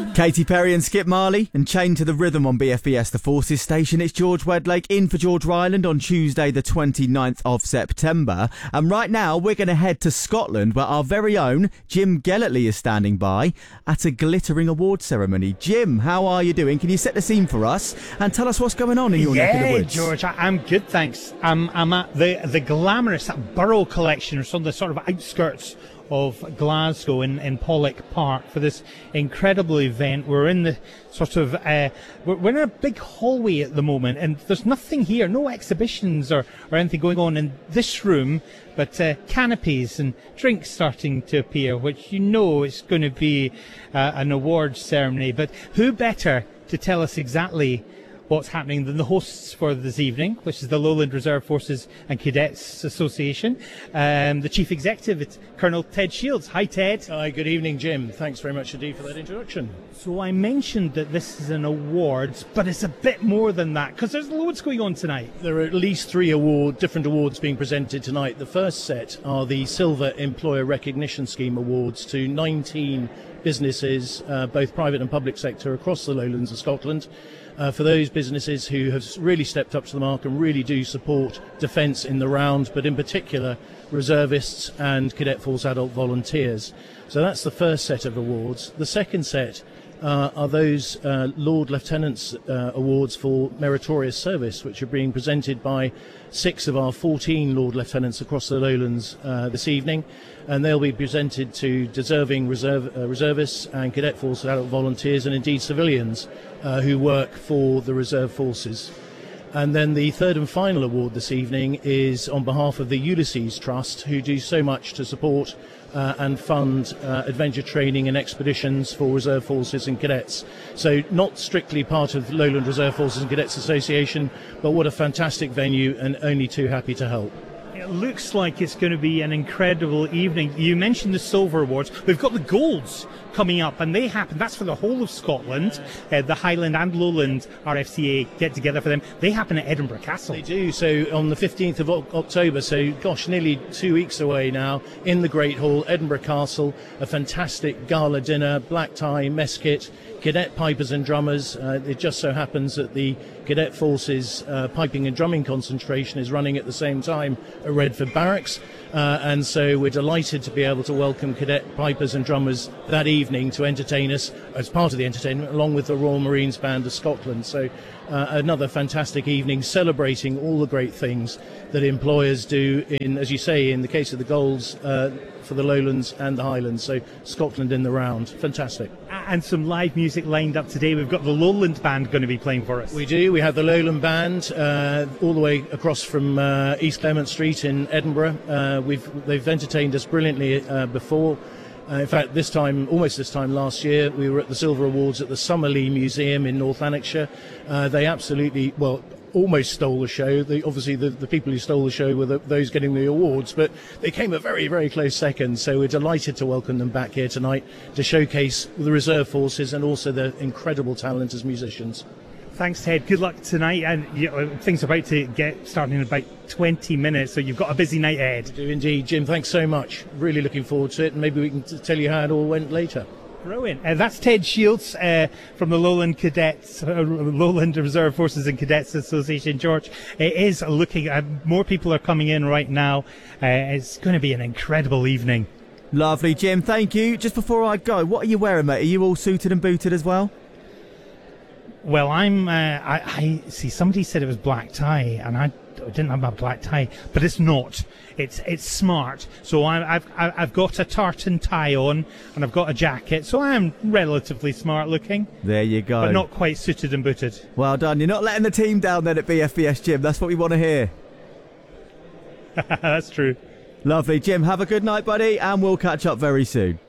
Katy Perry and Skip Marley, and Chained to the Rhythm on BFBS The Forces station. It's George Wedlake in for George Ryland on Tuesday the 29th of September. And right now we're going to head to Scotland, where our very own Jim Gellertley is standing by at a glittering award ceremony. Jim, how are you doing? Can you set the scene for us and tell us what's going on in your neck of the woods? Yeah, George, I'm good, thanks. I'm at the glamorous Burrow Collection, or some of the sort of outskirts of Glasgow in Pollock Park for this incredible event. We're in the sort of we're in a big hallway at the moment, and there's nothing here, no exhibitions or anything going on in this room, but canopies and drinks starting to appear, which you know is going to be an awards ceremony. But who better to tell us exactly what's happening than the hosts for this evening, which is the Lowland Reserve Forces and Cadets Association. The Chief Executive, it's Colonel Ted Shields. Hi, Ted. Hi, good evening, Jim. Thanks very much indeed for that introduction. So I mentioned that this is an awards, but it's a bit more than that, because there's loads going on tonight. There are at least three different awards being presented tonight. The first set are the Silver Employer Recognition Scheme Awards to 19 businesses, both private and public sector, across the lowlands of Scotland. For those businesses who have really stepped up to the mark and really do support defence in the round, but in particular reservists and Cadet Force adult volunteers. So that's the first set of awards. The second set are those Lord Lieutenants awards for meritorious service, which are being presented by 6 of our 14 Lord Lieutenants across the lowlands this evening, and they'll be presented to deserving reservists and Cadet Force adult volunteers, and indeed civilians who work for the reserve forces. And then the third and final award this evening is on behalf of the Ulysses Trust, who do so much to support and fund adventure training and expeditions for reserve forces and cadets. So not strictly part of Lowland Reserve Forces and Cadets Association, but what a fantastic venue, and only too happy to help. It looks like it's going to be an incredible evening. You mentioned the Silver Awards. We've got the Golds coming up, and they happen. That's for the whole of Scotland. The Highland and Lowland RFCA get together for them. They happen at Edinburgh Castle. They do. So on the 15th of October, so gosh, nearly 2 weeks away now, in the Great Hall, Edinburgh Castle, a fantastic gala dinner, black tie, mess kit, cadet pipers and drummers. It just so happens that the Cadet Forces piping and drumming concentration is running at the same time at Redford Barracks, and so we're delighted to be able to welcome cadet pipers and drummers that evening to entertain us as part of the entertainment, along with the Royal Marines Band of Scotland. So another fantastic evening celebrating all the great things that employers do in, as you say, in the case of the Golds, for the Lowlands and the Highlands, so Scotland in the round. Fantastic. And some live music lined up today. We've got the Lowland Band going to be playing for us. We do. We have the Lowland Band all the way across from East Clement Street in Edinburgh. They've entertained us brilliantly before. In fact, almost this time last year, we were at the Silver Awards at the Summerlee Museum in North Lanarkshire. They absolutely, almost stole the show. Obviously, the people who stole the show were those getting the awards, but they came a very, very close second. So we're delighted to welcome them back here tonight to showcase the reserve forces and also their incredible talent as musicians. Thanks, Ted. Good luck tonight. And things are about to get starting in about 20 minutes, so you've got a busy night ahead. We do indeed, Jim. Thanks so much. Really looking forward to it, and maybe we can tell you how it all went later. Brilliant. That's Ted Shields from the Lowland Cadets, Lowland Reserve Forces and Cadets Association. George, it is looking, more people are coming in right now. It's going to be an incredible evening. Lovely, Jim. Thank you. Just before I go, what are you wearing, mate? Are you all suited and booted as well? Well, I see somebody said it was black tie, and I didn't have my black tie, but it's not. It's smart. So I've got a tartan tie on, and I've got a jacket, so I am relatively smart looking. There you go. But not quite suited and booted. Well done. You're not letting the team down then at BFBS, Jim. That's what we want to hear. That's true. Lovely, Jim. Have a good night, buddy, and we'll catch up very soon.